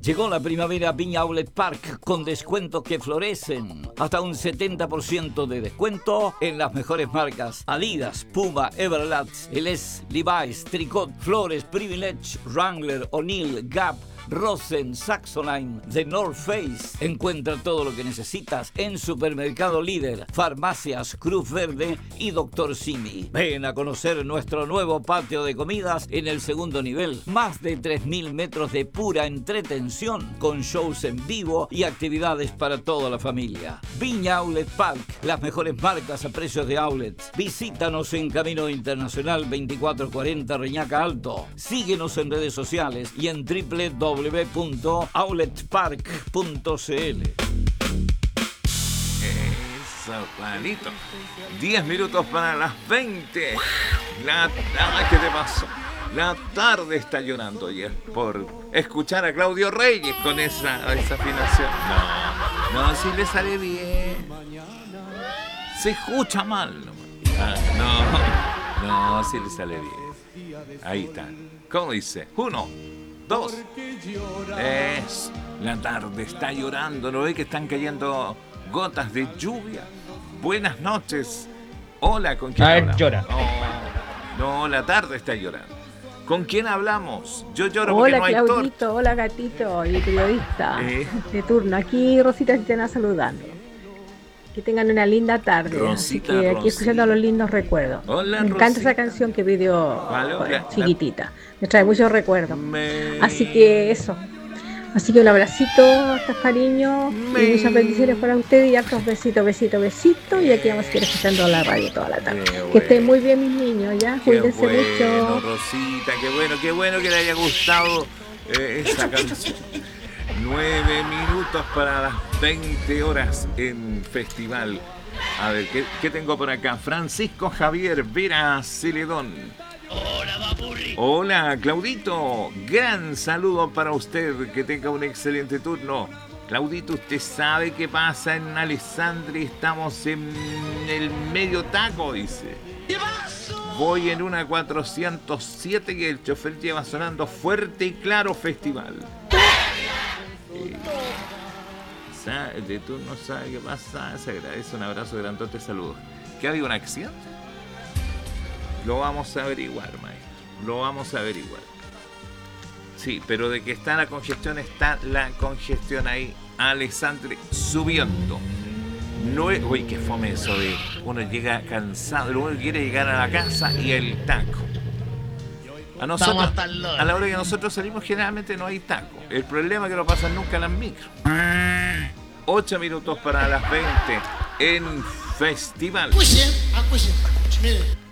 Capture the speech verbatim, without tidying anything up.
Llegó la primavera a Viña Outlet Park con descuentos que florecen. Hasta un setenta por ciento de descuento en las mejores marcas: Adidas, Puma, Everlast, Eles, Levi's, Tricot, Flores, Privilege, Wrangler, O'Neill, Gap, Rosen, Saxoline, The North Face. Encuentra todo lo que necesitas en Supermercado Líder, Farmacias Cruz Verde y Doctor Simi. Ven a conocer nuestro nuevo patio de comidas en el segundo nivel. Más de tres mil metros de pura entretención con shows en vivo y actividades para toda la familia. Viña Outlet Park, las mejores marcas a precios de outlets. Visítanos en Camino Internacional veinticuatro cuarenta Reñaca Alto. Síguenos en redes sociales y en w w w punto outlet park punto c l. Eso, Juanito. diez minutos para las veinte. La tarde, ¿qué te pasó? La tarde está llorando ayer por escuchar a Claudio Reyes con esa, esa afinación. No, no, si le sale bien. Se escucha mal. Ah, no, no, si le sale bien. Ahí está. ¿Cómo dice? Uno. Dos. Es. La tarde está llorando. ¿No ve que están cayendo gotas de lluvia? Buenas noches. Hola, ¿con quién hablamos? Llora. Oh, no, la tarde está llorando. ¿Con quién hablamos? Yo lloro porque hola, no hay Claudito, torta. hola gatito y periodista Eh. de turno. Aquí Rosita Citena saludando. Que tengan una linda tarde. Rosita, así que aquí Rosita. escuchando los lindos recuerdos. Hola, Me encanta Rosita. esa canción que pidió Vale, bueno, la- chiquitita. Me trae muchos recuerdos. Me... Así que eso. Así que un abracito, hartos cariños Me- y muchas bendiciones para ustedes y hartos besitos, besitos, besitos. Y aquí vamos a ir escuchando la radio toda la tarde. Qué Que bueno. estén muy bien mis niños, ya. Qué Cuídense bueno, mucho. Rosita, qué bueno, qué bueno que le haya gustado eh, esa canción. Nueve minutos para las veinte horas en festival. A ver, ¿qué, qué tengo por acá? Francisco Javier Vera Celedón. Hola, Claudito. Gran saludo para usted. Que tenga un excelente turno. Claudito, ¿usted sabe qué pasa en Alessandri? Estamos en el medio taco, dice. Voy en una cuatrocientos siete y el chofer lleva sonando fuerte y claro festival. Eh, sabe, de tú no sabes qué pasa. Se agradece, un abrazo grandote, saludos. ¿Que ha habido un accidente? Lo vamos a averiguar, maestro. Lo vamos a averiguar. Sí, pero de que está la congestión, está la congestión ahí. Alessandri subiendo. No es, uy, qué fome eso de uno llega cansado, luego quiere llegar a la casa y el taco. A nosotros, a la hora que nosotros salimos generalmente no hay taco. El problema es que no pasan nunca las micros. Ocho minutos para las veinte en festival. Escuchen, escuchen, mire.